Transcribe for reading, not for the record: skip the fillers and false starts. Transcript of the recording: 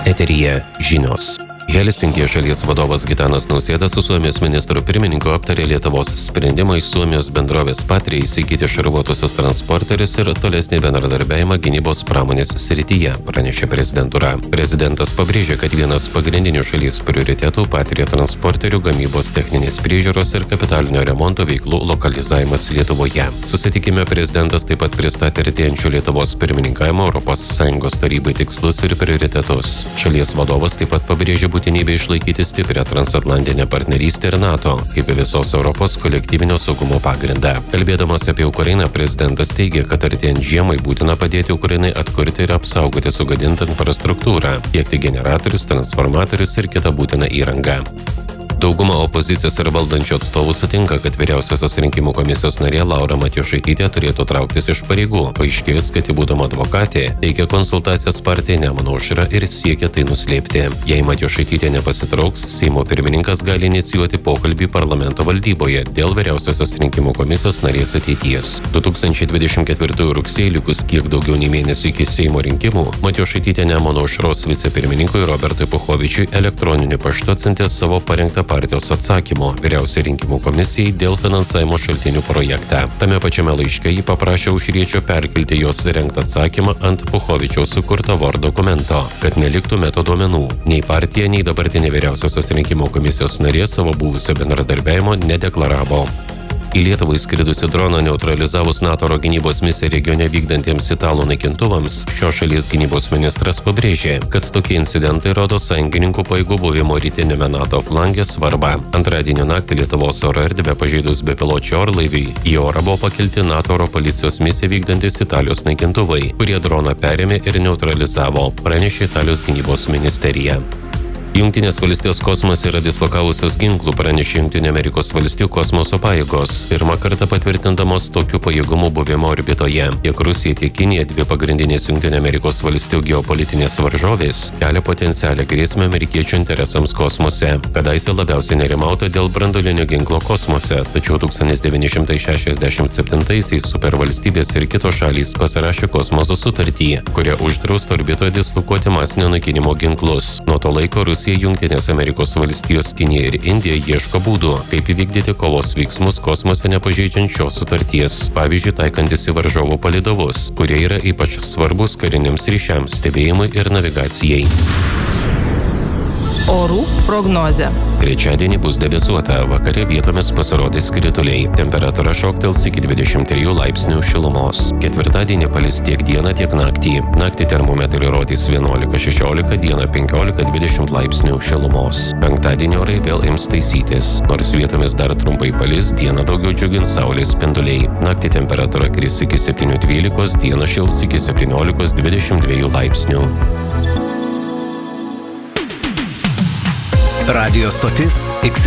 Eteryje žinios. Helsinkyje šalies vadovas Gitanas Nausėda su Suomijos ministru pirmininku aptarė Lietuvos sprendimą iš Suomijos bendrovės Patria įsigyti šarvuotusius transporterius ir tolesnį bendradarbiavimą gynybos pramonės srityje, pranešė prezidentūra. Prezidentas pabrėžė, kad vienas pagrindinių šalies prioritetų Patria transporterių gamybos techninės priežiūros ir kapitalinio remonto veiklų lokalizavimas Lietuvoje. Susitikime prezidentas taip pat pristatė artėjančių Lietuvos pirmininkavimo ES tarybai tikslus ir prioritetus. Šalies vadovas taip pat pabrėžė būtinybę išlaikyti stiprią transatlantinę partnerystę ir NATO, kaip visos Europos kolektyvinio saugumo pagrindą. Kalbėdamas apie Ukrainą, prezidentas teigė, kad artėjant žiemai būtina padėti Ukrainai atkurti ir apsaugoti sugadintą infrastruktūrą, tiekti generatorius, transformatorius ir kitą būtiną įrangą. Dauguma opozicijos ir valdančių atstovų sutinka, kad vyriausiosios rinkimų komisijos narė Laura Matjošaitytė turėtų trauktis iš pareigų. Paaiškėjus, kad ji būdama advokatė, teikia konsultacijas partijai Nemuno aušra ir siekia tai nuslėpti. Jei Matjošaitytė nepasitrauks, Seimo pirmininkas gali inicijuoti pokalbį parlamento valdyboje dėl vyriausiosios rinkimų komisijos narės ateities. 2024 rugsėjį likus kiek daugiau nei mėnesį iki Seimo rinkimų, Matjošaitytė Nemuno aušros vicepirmininkui Robertui Puchovičiui elektroniniu paštu atsiuntė savo parengtą partijos atsakymo Vyriausiai rinkimų komisijai dėl finansavimo šaltinių projektą. Tame pačiame laiške jį paprašė Aušriečio perkelti jos rengtą atsakymą ant Puchovičiaus sukurto Word dokumento, kad neliktų metaduomenų. Nei partija, nei dabartinė Vyriausiosios rinkimų komisijos narė savo buvusio bendradarbiavimo nedeklaravo. Į Lietuvą įskridusi droną neutralizavus NATO oro gynybos misiją regione vykdantiems italų naikintuvams, šios šalies gynybos ministras pabrėžė, kad tokie incidentai rodo sąjungininkų pajėgų buvimo rytiniame NATO flange svarbą. Antradienio naktį Lietuvos oro erdvę pažeidus bepiločių orlaiviui, į orą buvo pakelti NATO oro policijos misiją vykdantis Italijos naikintuvai, kurie droną perėmė ir neutralizavo, pranešė Italijos gynybos ministerija. Jungtinės valstijos kosmose yra dislokavusios ginklų, pranešė Jungtinių Amerikos valstijų kosmoso pajėgos, pirmą kartą patvirtindamos tokių pajėgumų buvimo orbitoje. Tiek Rusija, tiek Kinija, dvi pagrindinės Jungtinių Amerikos valstijų geopolitinės varžovės, kelia potencialią grėsmę amerikiečių interesams kosmose. Kadaise labiausiai nerimauta dėl branduolinio ginklo kosmose, tačiau 1967-aisiais supervalstybės ir kitos šalys pasirašė kosmoso sutartį, kuria uždrausta orbitoje dislokuoti masinio naikinimo ginklus. Nuo to laiko Rusija, Jungtinės Amerikos valstijos, Kinija ir Indija ieško būdų, kaip įvykdyti kovos veiksmus kosmose nepažeidžiant šios sutarties, pavyzdžiui, taikantis į varžovų palydovus, kurie yra ypač svarbus kariniams ryšiams, stebėjimui ir navigacijai. Orų prognozė. Trečiadienį bus debesuota, vakare vietomis pasirodys krituliai. Temperatūra šoktels iki 23 laipsnių šilumos. Ketvirtadienį palis tiek dieną, tiek naktį. Naktį termometrai rodys 11-16, dieną 15-20 laipsnių šilumos. Penktadienį orai vėl ims taisytis. Nors vietomis dar trumpai palis, dieną daugiau džiugins saulės spinduliai. Naktį temperatūra kris iki 7-12, dieną šils iki 17-22 laipsnių. Radio stotis